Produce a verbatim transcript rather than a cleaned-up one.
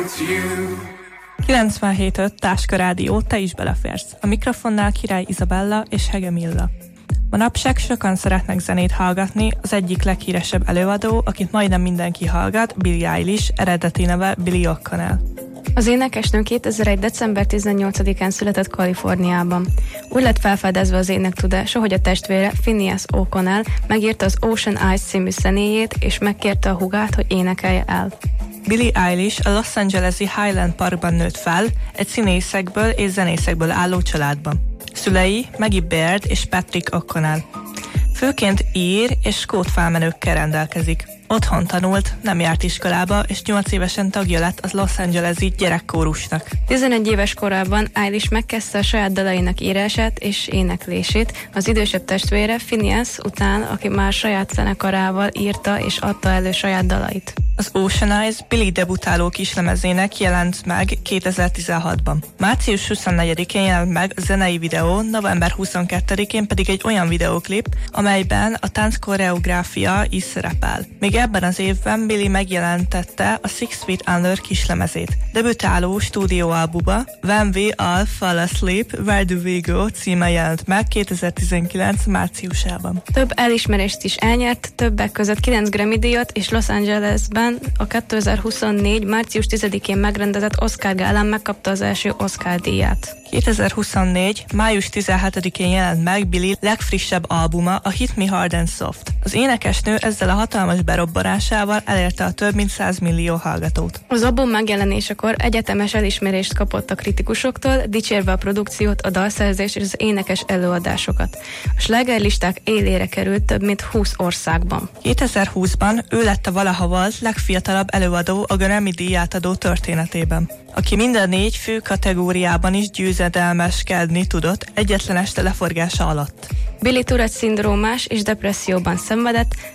kilencvenhét öt Táska Rádió, te is beleférsz. A mikrofonnál Király Izabella és Hege Milla. Manapság sokan szeretnek zenét hallgatni, az egyik leghíresebb előadó, akit majdnem mindenki hallgat, Billie Eilish, eredeti neve Billie O'Connell. Az énekesnő kétezer-egy. december tizennyolcadikán született Kaliforniában. Úgy lett felfedezve az énektudása, hogy a testvére Phineas O'Connell megírta az Ocean Eyes című zenéjét, és megkérte a hugát, hogy énekelje el. Billie Eilish a Los Angeles-i Highland Parkban nőtt fel, egy színészekből és zenészekből álló családban. Szülei Maggie Baird és Patrick O'Connell. Főként ír és skót felmenőkkel rendelkezik. Otthon tanult, nem járt iskolába, és nyolc évesen tagja lett az Los Angeles-i gyerekkórusnak. tizenegy éves korában Eilish megkezdte a saját dalainak írását és éneklését. Az idősebb testvére Phineas után, aki már saját zenekarával írta és adta elő saját dalait. Az Ocean Eyes Billie debutáló kislemezének jelent meg kétezer-tizenhatban. március huszonnegyedikén jelent meg a zenei videó, november huszonkettedikén pedig egy olyan videóklip, amelyben a tánc koreográfia is szerepel. Még ebben az évben Billie megjelentette a Six Feet Under kislemezét. Debütáló stúdióalbuma When We All Fall Asleep, Where Do We Go címe jelent meg kétezer-tizenkilenc márciusában. Több elismerést is elnyert, többek között kilenc Grammy-díjat, és Los Angelesben a kétezer-huszonnégy. március tizedikén megrendezett Oscar gálán megkapta az első Oscar díját. kétezer-huszonnégy. május tizenhetedikén jelent meg Billie legfrissebb albuma, a Hit Me Hard and Soft. Az énekesnő ezzel a hatalmas berobbanásával elérte a több mint száz millió hallgatót. Az album megjelenésekor egyetemes elismerést kapott a kritikusoktól, dicsérve a produkciót, a dalszerzést és az énekes előadásokat. A slágerlisták élére került több mint húsz országban. kétezer-húszban ő lett a valaha volt legfiatalabb előadó a Grammy díját adó történetében, aki minden négy fő kategóriában is győzedelmeskedni tudott egyetlen este leforgása alatt. Billie Tourette szindrómás és depresszióban szenvedett,